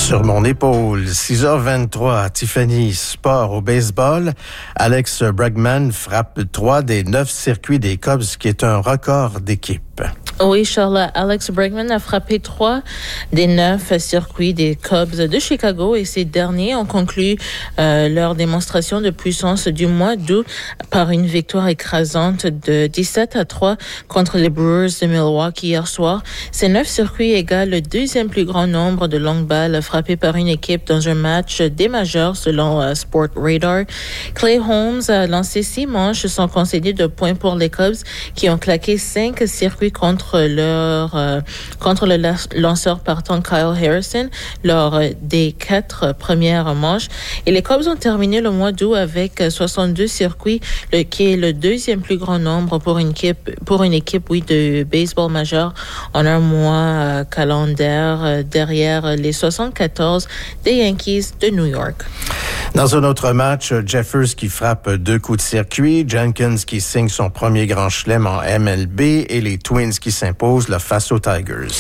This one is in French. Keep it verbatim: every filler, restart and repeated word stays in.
Sur mon épaule, six heures vingt-trois à Tiffany, sport au baseball. Alex Bregman frappe trois des neuf circuits des Cubs, ce qui est un record d'équipe. Oui, Charles, Alex Bregman a frappé trois des neuf circuits des Cubs de Chicago et ces derniers ont conclu euh, leur démonstration de puissance du mois d'août par une victoire écrasante de dix-sept à trois contre les Brewers de Milwaukee hier soir. Ces neuf circuits égalent le deuxième plus grand nombre de longues balles frappées par une équipe dans un match des majeurs selon euh, Sport Radar. Clay Holmes a lancé six manches sans concéder de points pour les Cubs qui ont claqué cinq circuits contre leur euh, contre le lanceur partant Kyle Harrison lors des quatre premières manches. Et les Cubs ont terminé le mois d'août avec soixante-deux circuits, le, qui est le deuxième plus grand nombre pour une équipe pour une équipe oui de baseball majeur en un mois euh, calendaire euh, derrière les soixante-quatorze des Yankees de New York. Dans un autre match, Jeffers qui frappe deux coups de circuit, Jenkins qui signe son premier grand chelem en M L B et les Twins qui s'imposent là, face aux Tigers.